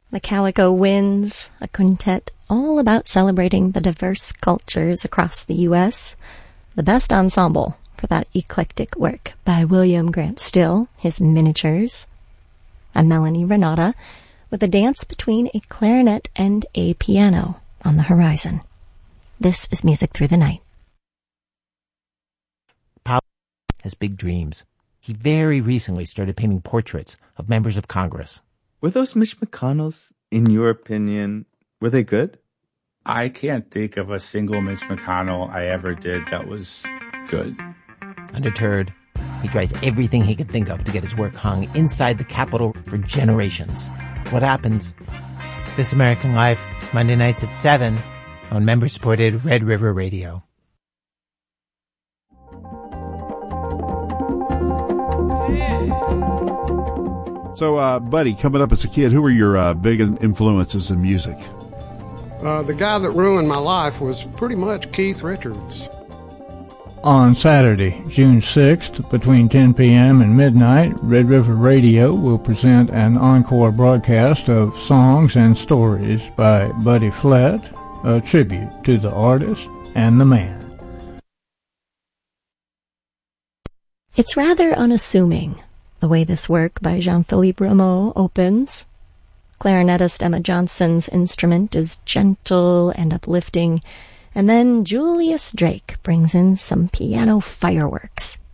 The Calico Winds, a quintet all about celebrating the diverse cultures across the U.S. The best ensemble for that eclectic work by William Grant Still, his miniatures. And Melanie Renata with a dance between a clarinet and a piano on the horizon. This is Music Through the Night. Powell has big dreams. He very recently started painting portraits of members of Congress. Were those Mitch McConnells, in your opinion, were they good? I can't think of a single Mitch McConnell I ever did that was good. Undeterred, he tries everything he could think of to get his work hung inside the Capitol for generations. What happens? This American Life, Monday nights at 7 on member-supported Red River Radio. So, Buddy, coming up as a kid, who were your big influences in music? The guy that ruined my life was pretty much Keith Richards. On Saturday, June 6th, between 10 p.m. and midnight, Red River Radio will present an encore broadcast of Songs and Stories by Buddy Flett, a tribute to the artist and the man. It's rather unassuming, the way this work by Jean-Philippe Rameau opens. Clarinetist Emma Johnson's instrument is gentle and uplifting, and then Julius Drake brings in some piano fireworks.